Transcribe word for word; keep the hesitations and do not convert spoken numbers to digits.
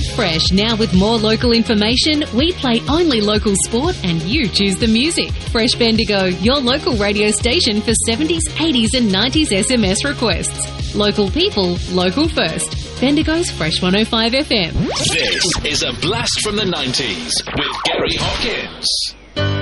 Fresh, now with more local information. We play only local sport and you choose the music. Fresh Bendigo, your local radio station for seventies, eighties and nineties S M S requests. Local people, local first. Bendigo's Fresh one oh five F M. This is a blast from the nineties with Gary Hawkins.